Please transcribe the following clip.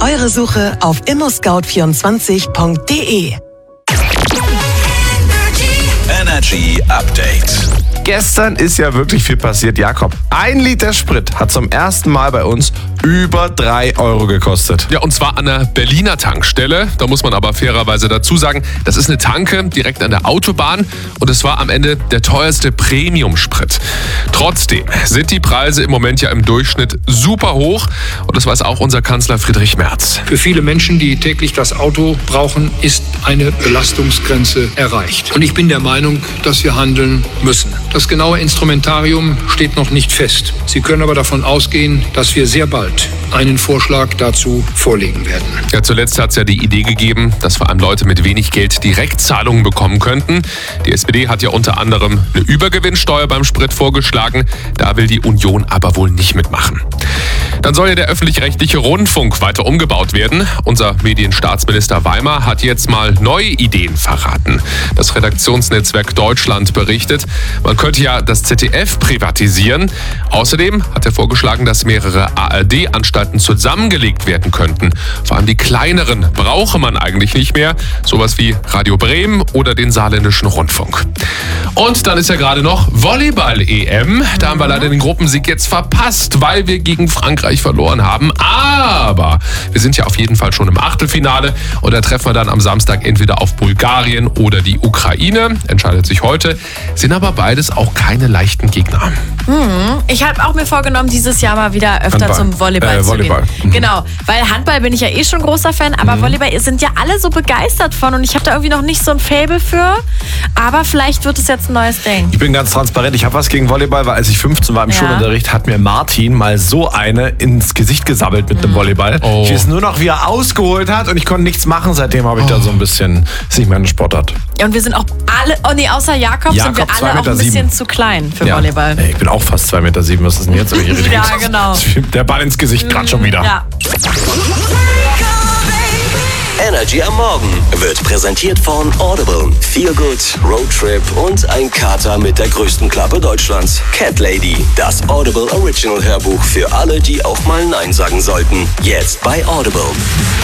eure Suche auf immoscout24.de. Energy Update. Gestern ist ja wirklich viel passiert. Jakob, 1 Liter Sprit hat zum ersten Mal bei uns über 3 Euro gekostet. Ja, und zwar an der Berliner Tankstelle. Da muss man aber fairerweise dazu sagen, das ist eine Tanke direkt an der Autobahn und es war am Ende der teuerste Premium-Sprit. Trotzdem sind die Preise im Moment ja im Durchschnitt super hoch und das weiß auch unser Kanzler Friedrich Merz. Für viele Menschen, die täglich das Auto brauchen, ist eine Belastungsgrenze erreicht. Und ich bin der Meinung, dass wir handeln müssen. Das genaue Instrumentarium steht noch nicht fest. Sie können aber davon ausgehen, dass wir sehr bald einen Vorschlag dazu vorlegen werden. Ja, zuletzt hat es ja die Idee gegeben, dass vor allem Leute mit wenig Geld Direktzahlungen bekommen könnten. Die SPD hat ja unter anderem eine Übergewinnsteuer beim Sprit vorgeschlagen. Da will die Union aber wohl nicht mitmachen. Dann soll ja der öffentlich-rechtliche Rundfunk weiter umgebaut werden. Unser Medienstaatsminister Weimar hat jetzt mal neue Ideen verraten. Das Redaktionsnetzwerk Deutschland berichtet, man könnte ja das ZDF privatisieren. Außerdem hat er vorgeschlagen, dass mehrere ARD-Anstalten zusammengelegt werden könnten. Vor allem die kleineren brauche man eigentlich nicht mehr. Sowas wie Radio Bremen oder den Saarländischen Rundfunk. Und dann ist ja gerade noch Volleyball-EM. Da haben wir leider den Gruppensieg jetzt verpasst, weil wir gegen Frankreich verloren haben. Aber wir sind ja auf jeden Fall schon im Achtelfinale und da treffen wir dann am Samstag entweder auf Bulgarien oder die Ukraine. Entscheidet sich heute. Sind aber beides auch keine leichten Gegner. Ich habe auch mir vorgenommen, dieses Jahr mal wieder öfter zum Volleyball zu gehen. Genau, weil Handball bin ich ja eh schon großer Fan, aber Volleyball sind ja alle so begeistert von und ich habe da irgendwie noch nicht so ein Faible für. Aber vielleicht wird es jetzt ein neues Ding. Ich bin ganz transparent, ich habe was gegen Volleyball, weil als ich 15 war im Schulunterricht, hat mir Martin mal so eine ins Gesicht gesabbelt mit einem Volleyball. Oh. Ich weiß nur noch, wie er ausgeholt hat und ich konnte nichts machen. Seitdem habe ich da so ein bisschen, ist nicht meine Sportart. Ja, und wir sind auch alle, außer Jakob sind wir alle auch ein bisschen zu klein für Volleyball. Ich bin auch fast 2,7 Meter. Was ist denn jetzt? Ja, genau. Der Ball ins Gesicht gerade schon wieder. Ja. Energy am Morgen wird präsentiert von Audible. Feel Good, Roadtrip und ein Kater mit der größten Klappe Deutschlands. Cat Lady, das Audible Original Hörbuch für alle, die auch mal Nein sagen sollten. Jetzt bei Audible.